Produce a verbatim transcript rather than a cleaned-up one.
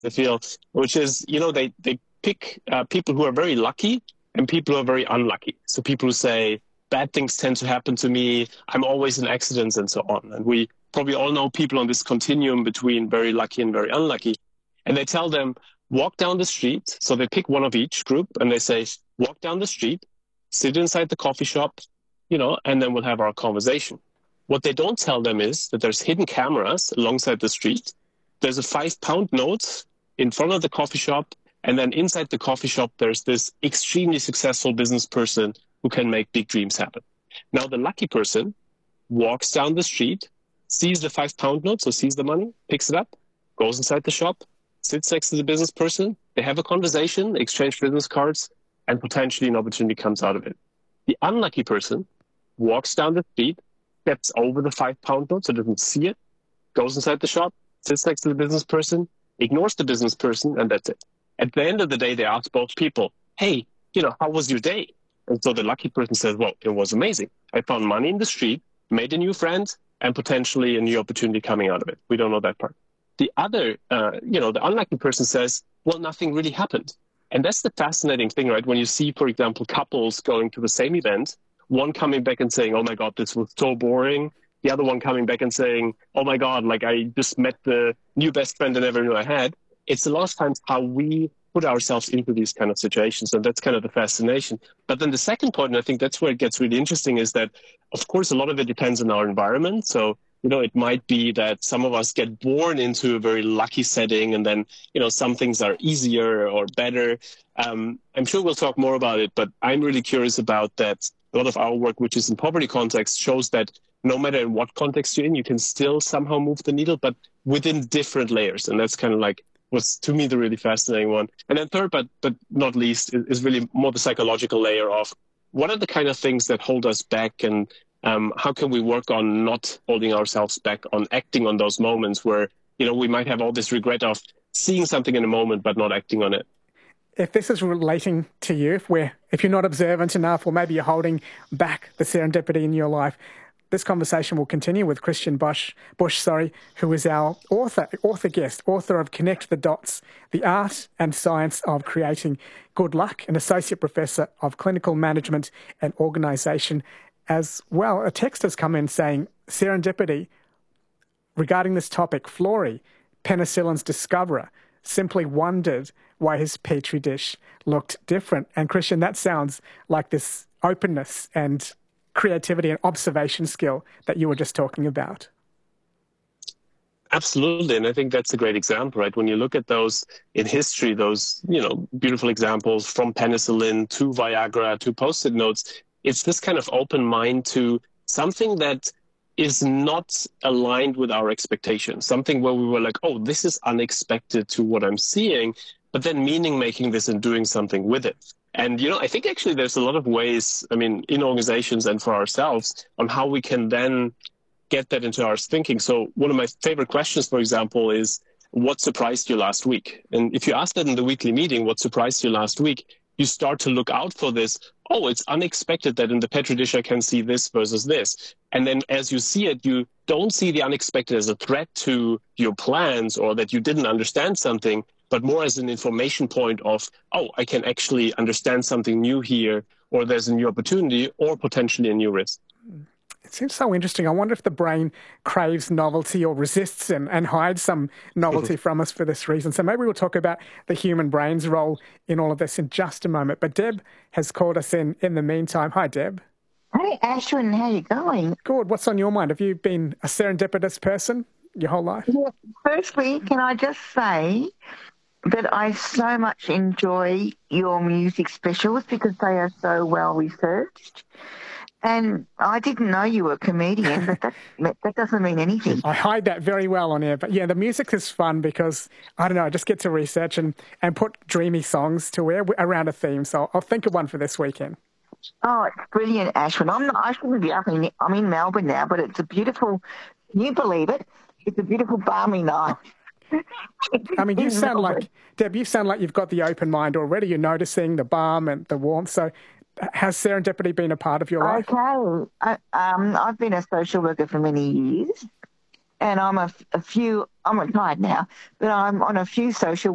I feel, which is, you know, they, they pick uh, people who are very lucky and people who are very unlucky. So people who say, bad things tend to happen to me, I'm always in accidents and so on. And we probably all know people on this continuum between very lucky and very unlucky. And they tell them, walk down the street. So they pick one of each group and they say, walk down the street, sit inside the coffee shop, you know, and then we'll have our conversation. What they don't tell them is that there's hidden cameras alongside the street. There's a five pound note in front of the coffee shop. And then inside the coffee shop, there's this extremely successful business person who can make big dreams happen. Now, the lucky person walks down the street, sees the five pound note, so sees the money, picks it up, goes inside the shop, sits next to the business person. They have a conversation, exchange business cards, and potentially an opportunity comes out of it. The unlucky person walks down the street, steps over the five pound note so doesn't see it, goes inside the shop, sits next to the business person, ignores the business person, and that's it. At the end of the day, they ask both people, hey, you know, how was your day? And so the lucky person says, well, it was amazing. I found money in the street, made a new friend, and potentially a new opportunity coming out of it. We don't know that part. The other, uh, you know, the unlucky person says, well, nothing really happened. And that's the fascinating thing, right? When you see, for example, couples going to the same event, one coming back and saying, oh my God, this was so boring. The other one coming back and saying, oh my God, like I just met the new best friend I never knew I had. It's a lot of times how we put ourselves into these kind of situations. And that's kind of the fascination. But then the second point, and I think that's where it gets really interesting, is that, of course, a lot of it depends on our environment. So, you know, it might be that some of us get born into a very lucky setting and then, you know, some things are easier or better. Um, I'm sure we'll talk more about it, but I'm really curious about that. A lot of our work, which is in poverty context, shows that no matter in what context you're in, you can still somehow move the needle, but within different layers. And that's kind of like was, to me, the really fascinating one. And then third, but but not least, is really more the psychological layer of what are the kind of things that hold us back, and um, how can we work on not holding ourselves back, on acting on those moments where, you know, we might have all this regret of seeing something in a moment but not acting on it. If this is relating to you, if we're if you're not observant enough, or maybe you're holding back the serendipity in your life, this conversation will continue with Christian Busch, Busch, sorry, who is our author, author guest, author of Connect the Dots, The Art and Science of Creating Good Luck, an Associate Professor of Clinical Management and Organisation. As well, a text has come in saying, serendipity, regarding this topic, Florey, penicillin's discoverer, simply wondered why his petri dish looked different. And Christian, that sounds like this openness and creativity and observation skill that you were just talking about. Absolutely. And I think that's a great example, right? When you look at those in history, those, you know, beautiful examples from penicillin to Viagra to Post-it notes, it's this kind of open mind to something that is not aligned with our expectations, something where we were like, oh, this is unexpected to what I'm seeing, but then meaning making this and doing something with it. And, you know, I think actually there's a lot of ways, I mean, in organizations and for ourselves, on how we can then get that into our thinking. So one of my favorite questions, for example, is what surprised you last week? And if you ask that in the weekly meeting, what surprised you last week, you start to look out for this. Oh, it's unexpected that in the petri dish I can see this versus this. And then as you see it, you don't see the unexpected as a threat to your plans or that you didn't understand something, but more as an information point of, oh, I can actually understand something new here, or there's a new opportunity or potentially a new risk. It seems so interesting. I wonder if the brain craves novelty or resists and, and hides some novelty from us for this reason. So maybe we'll talk about the human brain's role in all of this in just a moment. But Deb has called us in in the meantime. Hi, Deb. Hey, Ashwin, how you going? Good. What's on your mind? Have you been a serendipitous person your whole life? Yeah. Firstly, can I just say that I so much enjoy your music specials because they are so well researched. And I didn't know you were a comedian, but that that doesn't mean anything. I hide that very well on air. But yeah, the music is fun because, I don't know, I just get to research and, and put dreamy songs to wear around a theme. So I'll think of one for this weekend. Oh, it's brilliant, Ashwin. I'm not, I shouldn't be up in, I'm in Melbourne now, but it's a beautiful, can you believe it? It's a beautiful balmy night. I mean, you sound like, Deb, you sound like you've got the open mind already. You're noticing the balm and the warmth. So has serendipity been a part of your life? Okay. I, um, I've been a social worker for many years, and I'm a, a few, I'm retired now, but I'm on a few social